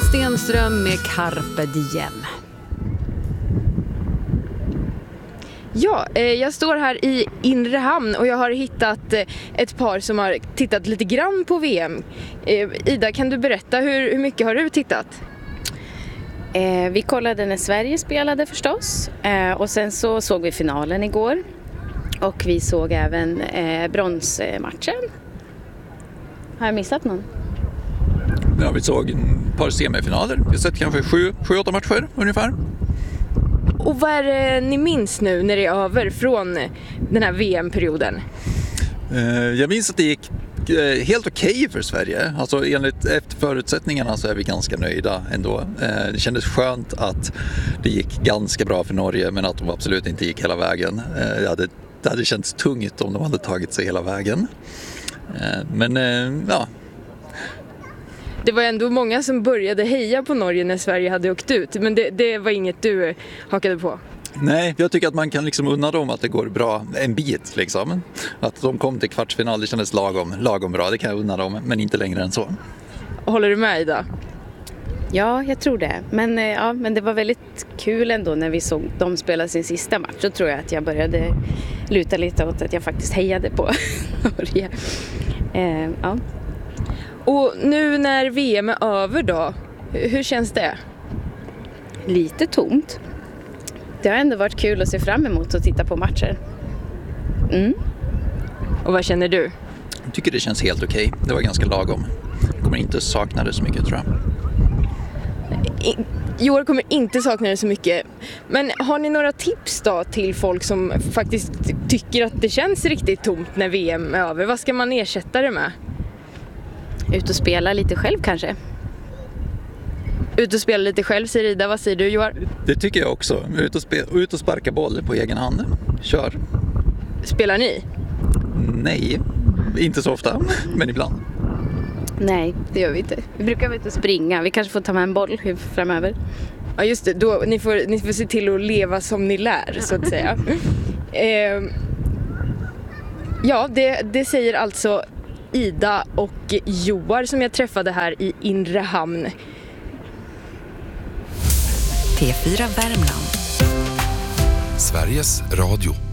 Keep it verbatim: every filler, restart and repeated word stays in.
Stenström med Carpe Diem. Ja, eh, jag står här i Inre Hamn och jag har hittat eh, ett par som har tittat lite grann på V M. Eh, Ida, kan du berätta hur, hur mycket har du tittat? Eh, vi kollade när Sverige spelade förstås eh, och sen så såg vi finalen igår och vi såg även eh, bronsmatchen. Har jag missat någon? Ja, vi såg ett par semifinaler. Vi har sett kanske sju, sju, åtta matcher ungefär. Och vad är det ni minns nu när det är över från den här V M-perioden? Eh, jag minns att det gick eh, helt okej okay för Sverige. Alltså enligt efter förutsättningarna så är vi ganska nöjda ändå. Eh, det kändes skönt att det gick ganska bra för Norge men att de absolut inte gick hela vägen. Eh, det, hade, det hade känts tungt om de hade tagit sig hela vägen. Eh, men eh, ja... Det var ändå många som började heja på Norge när Sverige hade åkt ut. Men det, det var inget du hakade på? Nej, jag tycker att man kan liksom unna dem att det går bra en bit. Liksom. Att de kom till kvartsfinal, det kändes lagom, lagom bra. Det kan jag unna dem, men inte längre än så. Håller du med, Ida? Ja, jag tror det. Men, ja, men det var väldigt kul ändå när vi såg dem spela sin sista match. Så tror jag att jag började luta lite åt att jag faktiskt hejade på Norge. Eh, ja. Och nu när V M är över då, hur känns det? Lite tomt. Det har ändå varit kul att se fram emot att titta på matcher. Mm. Och vad känner du? Jag tycker det känns helt okej. Det var ganska lagom. Jag kommer inte sakna det så mycket, tror jag. I, Joar kommer inte sakna det så mycket. Men har ni några tips då till folk som faktiskt tycker att det känns riktigt tomt när V M är över? Vad ska man ersätta det med? Ut och spela lite själv kanske. Ut och spela lite själv, säger Ida. Vad säger du, Joar? Det tycker jag också. Ut och, spe- ut och sparka boll på egen hand. Kör. Spelar ni? Nej, inte så ofta, men ibland. Nej, det gör vi inte. Vi brukar väl inte springa. Vi kanske får ta med en boll framöver. Ja, just det. Då, ni, får, ni får se till att leva som ni lär, så att säga. eh, ja, det, det säger alltså Ida och Joar som jag träffade här i Inre Hamn. T fyra Värmland. Sveriges Radio.